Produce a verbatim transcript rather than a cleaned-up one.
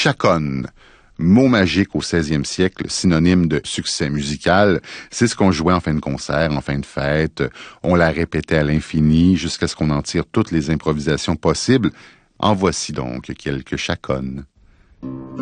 chaconne. Mot magique au seizième siècle, synonyme de succès musical. C'est ce qu'on jouait en fin de concert, en fin de fête. On la répétait à l'infini jusqu'à ce qu'on en tire toutes les improvisations possibles. En voici donc quelques chaconnes.